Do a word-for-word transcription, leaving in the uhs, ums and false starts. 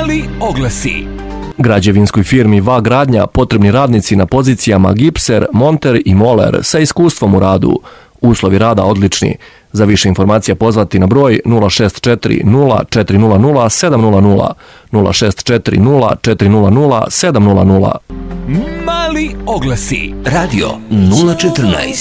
Mali oglasi. Građevinskoj firmi Va Gradnja potrebni radnici na pozicijama gipser, monter i moler sa iskustvom u radu. Uslovi rada odlični. Za više informacija pozvati na broj nula šest četiri nula četiri nula nula sedam nula nula, nula šest četiri nula četiri nula nula sedam nula nula. Mali oglasi. Radio nula četrnaest.